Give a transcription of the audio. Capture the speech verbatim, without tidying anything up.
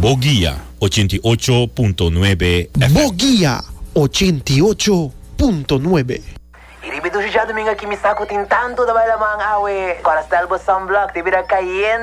Boguía ochenta y ocho punto nueve F M. Boguía ochenta y ocho punto nueve. Iribito siya domingo kimisako tintando da bala mga awe. Para sa album sunblock, tibira kayen.